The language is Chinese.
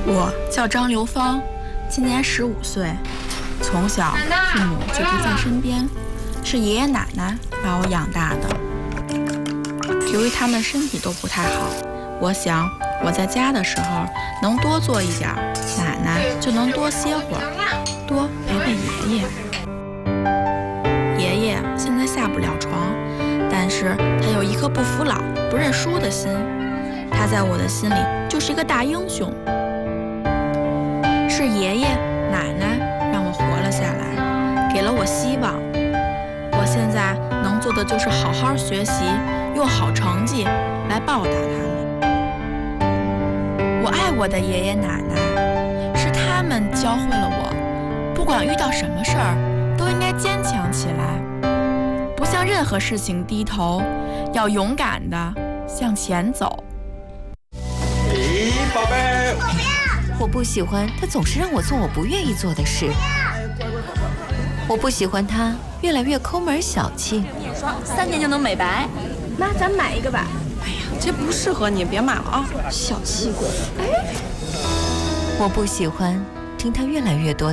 我叫张刘芳，今年15岁，从小父母就不在身边，是爷爷奶奶把我养大的。由于他们身体都不太好，我想我在家的时候能多做一点，奶奶就能多歇会儿，多陪陪爷爷。爷爷现在下不了床，但是他有一颗不服老、不认输的心，他在我的心里就是一个大英雄。是爷爷奶奶让我活了下来，给了我希望。我现在能做的就是好好学习，用好成绩来报答他们。我爱我的爷爷奶奶，是他们教会了我，不管遇到什么事儿，都应该坚强起来，不向任何事情低头，要勇敢地向前走。 咦，宝贝， 我不喜欢他总是让我做我不愿意做的事，我不喜欢他越来越抠门小气。 眼霜3天就能美白， 妈，咱买一个吧。 哎呀，这不适合你，别买了啊！ 小气鬼。 我不喜欢听他越来越多